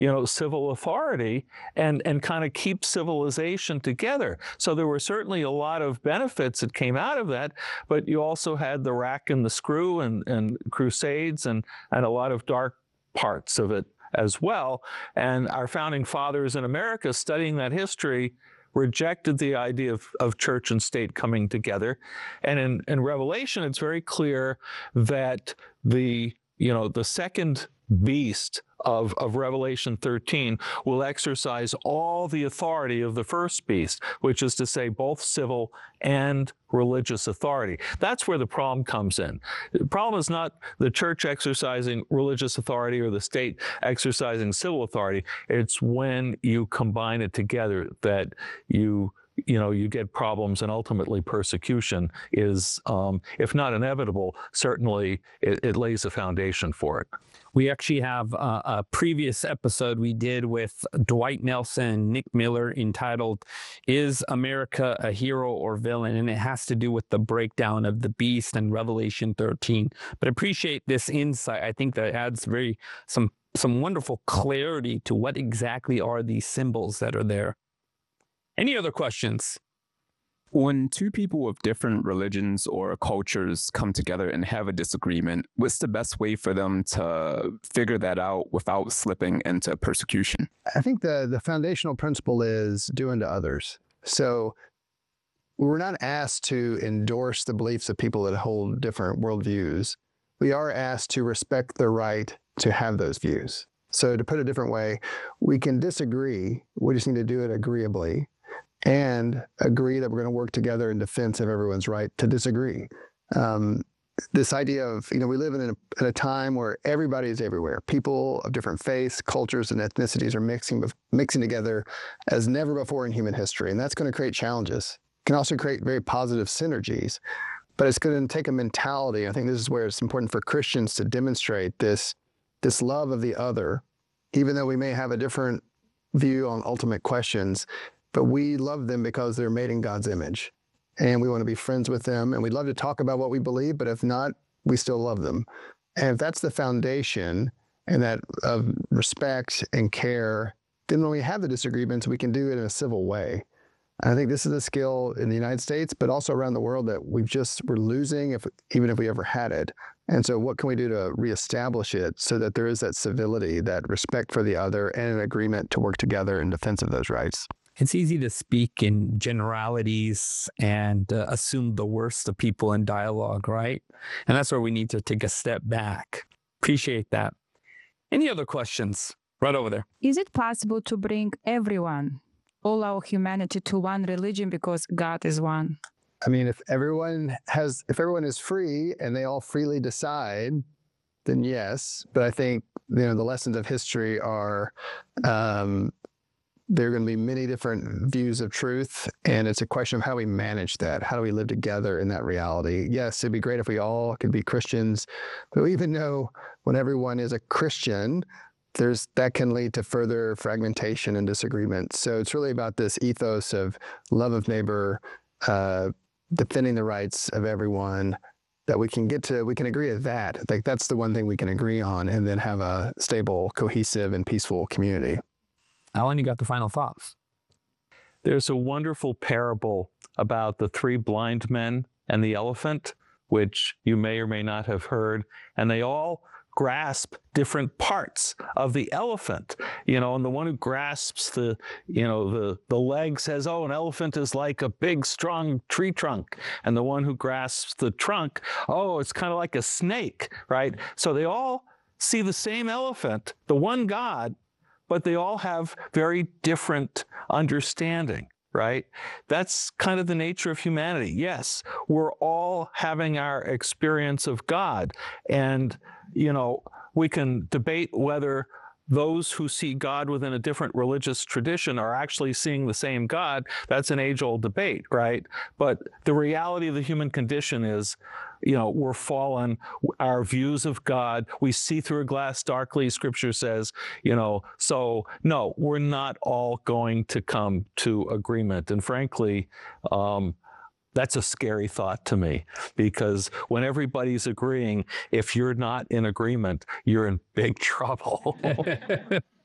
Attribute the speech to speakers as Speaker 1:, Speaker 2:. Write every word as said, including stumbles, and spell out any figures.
Speaker 1: you know, civil authority and, and kind of keep civilization together. So there were certainly a lot of benefits that came out of that, but you also had the rack and the screw and, and crusades and, and a lot of dark parts of it as well. And our founding fathers in America, studying that history, rejected the idea of, of church and state coming together. And in, in Revelation, it's very clear that the, you know, the second beast of, of Revelation thirteen will exercise all the authority of the first beast, which is to say both civil and religious authority. That's where the problem comes in. The problem is not the church exercising religious authority or the state exercising civil authority. It's when you combine it together that you you know, you get problems, and ultimately persecution is, um, if not inevitable, certainly it, it lays a foundation for it.
Speaker 2: We actually have a, a previous episode we did with Dwight Nelson and Nick Miller entitled, Is America a Hero or Villain? And it has to do with the breakdown of the beast in Revelation thirteen. But I appreciate this insight. I think that adds very some some wonderful clarity to what exactly are these symbols that are there. Any other questions?
Speaker 3: When two people with different religions or cultures come together and have a disagreement, what's the best way for them to figure that out without slipping into persecution?
Speaker 4: I think the, the foundational principle is do unto others. So we're not asked to endorse the beliefs of people that hold different worldviews. We are asked to respect the right to have those views. So to put it a different way, we can disagree. We just need to do it agreeably, and agree that we're going to work together in defense of everyone's right to disagree. Um, this idea of, you know, we live in a, in a time where everybody is everywhere. People of different faiths, cultures, and ethnicities are mixing mixing together as never before in human history, and that's going to create challenges. It can also create very positive synergies, but it's going to take a mentality. I think this is where it's important for Christians to demonstrate this, this love of the other, even though we may have a different view on ultimate questions. But we love them because they're made in God's image, and we want to be friends with them, and we'd love to talk about what we believe, but if not, we still love them. And if that's the foundation, and that of respect and care, then when we have the disagreements, we can do it in a civil way. I think this is a skill in the United States, but also around the world that we've just, we're losing, if even if we ever had it. And so what can we do to reestablish it so that there is that civility, that respect for the other, and an agreement to work together in defense of those rights?
Speaker 2: It's easy to speak in generalities and uh, assume the worst of people in dialogue, right? And that's where we need to take a step back. Appreciate that. Any other questions? Right over there.
Speaker 5: Is it possible to bring everyone, all our humanity, to one religion because God is one?
Speaker 4: I mean, if everyone has, if everyone is free and they all freely decide, then yes. But I think, you know, the lessons of history are, um, there are going to be many different views of truth, and it's a question of how we manage that. How do we live together in that reality? Yes, it'd be great if we all could be Christians, but we even know when everyone is a Christian, there's that can lead to further fragmentation and disagreement. So it's really about this ethos of love of neighbor, uh, defending the rights of everyone, that we can get to, we can agree at that. Like that's the one thing we can agree on, and then have a stable, cohesive, and peaceful community.
Speaker 2: Alan, you got the final thoughts.
Speaker 1: There's a wonderful parable about the three blind men and the elephant, which you may or may not have heard, and they all grasp different parts of the elephant, you know, and the one who grasps the, you know, the, the leg says, oh, an elephant is like a big, strong tree trunk. And the one who grasps the trunk, oh, it's kind of like a snake, right? So they all see the same elephant, the one God, but they all have very different understanding, right? That's kind of the nature of humanity. Yes, we're all having our experience of God. And, you know, we can debate whether those who see God within a different religious tradition are actually seeing the same God. That's an age-old debate, right? But the reality of the human condition is, you know, we're fallen. Our views of God, we see through a glass darkly, Scripture says, you know, so no, we're not all going to come to agreement. And frankly, um, that's a scary thought to me, because when everybody's agreeing, if you're not in agreement, you're in big trouble.